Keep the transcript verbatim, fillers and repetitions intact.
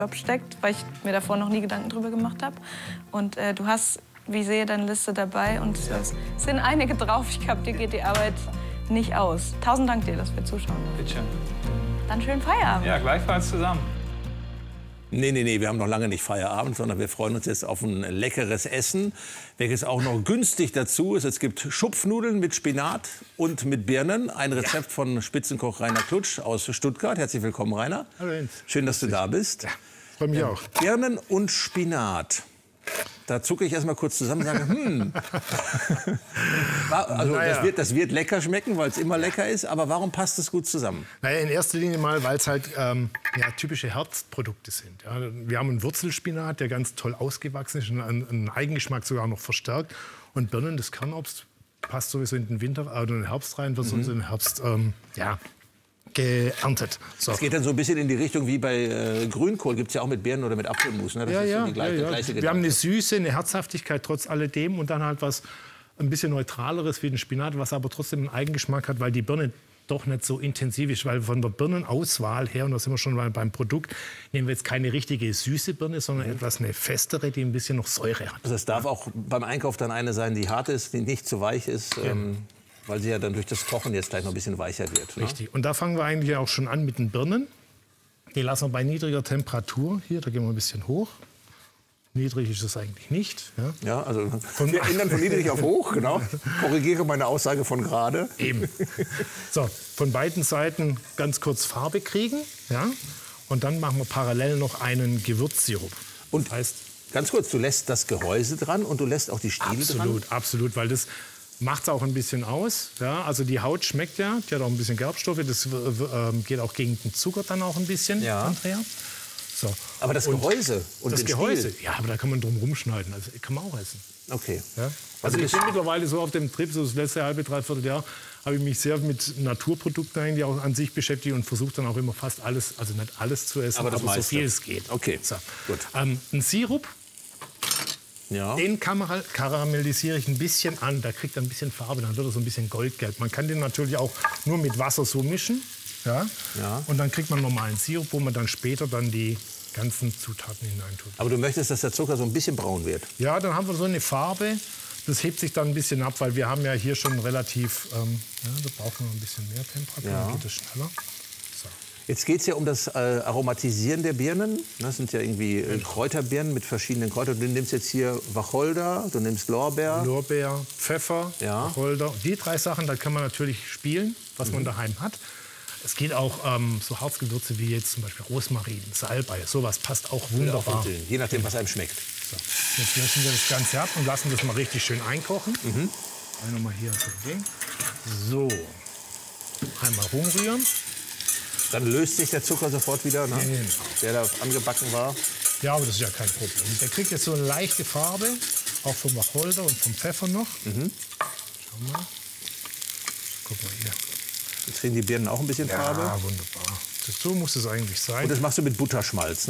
Job steckt, weil ich mir davor noch nie Gedanken drüber gemacht habe. Und äh, du hast, wie ich sehe, deine Liste dabei und ja. Es sind einige drauf. Ich glaube, dir geht die Arbeit nicht aus. Tausend Dank dir, dass wir zuschauen. Bitte schön. Dann schönen Feierabend. Ja, gleichfalls zusammen. Nee, nee, nee, wir haben noch lange nicht Feierabend, sondern wir freuen uns jetzt auf ein leckeres Essen, welches auch noch günstig dazu ist. Es gibt Schupfnudeln mit Spinat und mit Birnen. Ein Rezept ja. von Spitzenkoch Rainer Klutsch aus Stuttgart. Herzlich willkommen, Rainer. Hallo Jens. Schön, dass du da bist. Ja, bei mir auch. Birnen und Spinat. Da zucke ich erst mal kurz zusammen und sage, hm. Also naja. das, wird, das wird lecker schmecken, weil es immer lecker ist. Aber warum passt es gut zusammen? Naja, in erster Linie mal, weil es halt ähm, ja, typische Herbstprodukte sind. Ja, wir haben einen Wurzelspinat, der ganz toll ausgewachsen ist und einen, einen Eigengeschmack sogar noch verstärkt. Und Birnen, das Kernobst, passt sowieso in den Winter oder in den Herbst rein, wird mhm. sonst im Herbst ähm, ja, geerntet. So. Das geht dann so ein bisschen in die Richtung wie bei äh, Grünkohl, gibt es ja auch mit Birnen oder mit Apfelmus. Ne? Das ja, ist ja, so die gleiche, ja, ja. gleiche Wir haben eine Süße, eine Herzhaftigkeit trotz alledem und dann halt was ein bisschen neutraleres wie den Spinat, was aber trotzdem einen Eigengeschmack hat, weil die Birne doch nicht so intensiv ist, weil von der Birnenauswahl her, und da sind wir schon beim Produkt, nehmen wir jetzt keine richtige süße Birne, sondern mhm. etwas eine festere, die ein bisschen noch Säure hat. Also es darf auch beim Einkauf dann eine sein, die hart ist, die nicht zu weich ist. Ja. Ähm Weil sie ja dann durch das Kochen jetzt gleich noch ein bisschen weicher wird. Ne? Richtig. Und da fangen wir eigentlich auch schon an mit den Birnen. Die lassen wir bei niedriger Temperatur. Hier, da gehen wir ein bisschen hoch. Niedrig ist es eigentlich nicht. Ja, ja also von, wir ändern von niedrig auf hoch, genau. Korrigiere meine Aussage von gerade. Eben. So, von beiden Seiten ganz kurz Farbe kriegen. Ja? Und dann machen wir parallel noch einen Gewürzsirup. Und das heißt, ganz kurz, du lässt das Gehäuse dran und du lässt auch die Stiele absolut, dran? Absolut, absolut, weil das macht es auch ein bisschen aus. Ja, also die Haut schmeckt ja, die hat auch ein bisschen Gerbstoffe. Das äh, geht auch gegen den Zucker dann auch ein bisschen. Ja. Andrea. So. Aber das und Gehäuse und das den Gehäuse, Stiel. ja, aber da kann man drum rumschneiden. Also kann man auch essen. Okay. Ja? Also, also ich bin mittlerweile so auf dem Trip, so das letzte halbe, dreiviertel Jahr, habe ich mich sehr mit Naturprodukten eigentlich auch an sich beschäftigt und versuche dann auch immer fast alles, also nicht alles zu essen, aber, das aber so meiste. viel es geht. Okay, so. gut. Ähm, ein Sirup. Ja. Den karamellisiere ich ein bisschen an, da kriegt er ein bisschen Farbe, dann wird er so ein bisschen goldgelb. Man kann den natürlich auch nur mit Wasser so mischen. Ja? Ja. Und dann kriegt man normalen Sirup, wo man dann später dann die ganzen Zutaten hineintut. Aber du möchtest, dass der Zucker so ein bisschen braun wird? Ja, dann haben wir so eine Farbe. Das hebt sich dann ein bisschen ab, weil wir haben ja hier schon relativ, ähm, ja, da brauchen wir ein bisschen mehr Temperatur, ja. dann geht es schneller. So. Jetzt geht es ja um das äh, Aromatisieren der Birnen. Das sind ja irgendwie äh, Kräuterbirnen mit verschiedenen Kräutern. Du nimmst jetzt hier Wacholder, du nimmst Lorbeer. Lorbeer, Pfeffer, ja. Wacholder. Die drei Sachen, da kann man natürlich spielen, was mhm. man daheim hat. Es geht auch ähm, so Harzgewürze wie jetzt zum Beispiel Rosmarin, Salbei. Sowas passt auch wunderbar. Je nachdem, was einem schmeckt. So. Jetzt löschen wir das Ganze ab und lassen das mal richtig schön einkochen. Mhm. Einmal hier so Ding. So. Einmal rumrühren. Dann löst sich der Zucker sofort wieder, ne? Genau. Der da angebacken war. Ja, aber das ist ja kein Problem. Der kriegt jetzt so eine leichte Farbe, auch vom Wacholder und vom Pfeffer noch. Mhm. Schau mal. Guck mal hier. Jetzt kriegen die Birnen auch ein bisschen ja, Farbe. Ja, wunderbar. Das, so muss es eigentlich sein. Und das machst du mit Butterschmalz, ne?